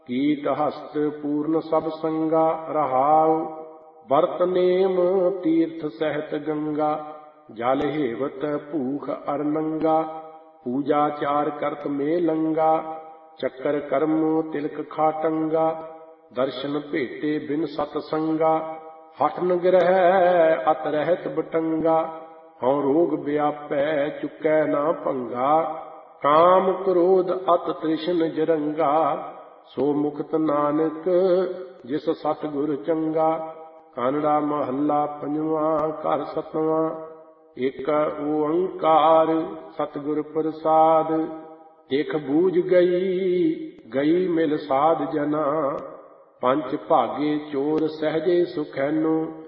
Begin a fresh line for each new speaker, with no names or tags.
ਕੀਟ ਹਸਤ ਪੂਰਨ ਸਭ ਸੰਗਾ ਰਹਾਉ। ਵਰਤ ਨੇਮ ਤੀਰਥ ਸਹਿਤ ਗੰਗਾ, ਜਲ ਹੇਵਤ ਭੂਖ ਅਰ ਨੰਗਾ। ਪੂਜਾ ਚਾਰ ਕਰਤ ਮੇ ਲੰਗਾ, ਚੱਕਰ ਕਰਮ ਤਿਲਕ ਖਾਟੰਗਾ। ਦਰਸ਼ਨ ਭੇਟੇ ਬਿਨ ਸਤ ਸੰਗਾ, ਹਠ ਨ ਗ੍ਰਹਿ ਅਤ ਰਹਿਤ ਬਟੰਗਾ। ਹਉ ਰੋਗ ਵਿਆਪੈ ਚੁਕੈ ਨਾ ਭੰਗਾ, ਕਾਮ ਕ੍ਰੋਧ ਅਤ ਤ੍ਰਿਸ਼ਨ ਜਰੰਗਾ। ਸੋ ਮੁਕਤ ਨਾਨਕ ਜਿਸ ਸਤਿਗੁਰ ਚੰਗਾ। ਕਾਨੜਾ ਮਹੱਲਾ ਪੰਜਵਾਂ ਘਰ ਸਤਵਾਂ। ਏਕ ਓੰਕਾਰ ਸਤਿਗੁਰ ਪ੍ਰਸਾਦ, ਇਕ ਬੂਝ ਗਈ ਗਈ ਮਿਲ ਸਾਧ ਜਨਾ। ਪੰਜ ਭਾਗੇ ਚੋਰ ਸਹਿਜੇ ਸੁਖੈਨੋ,